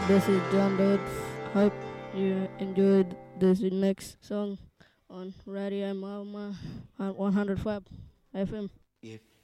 This is John Dodds. Hope you enjoyed this next song on Radio Mama on 105 FM. If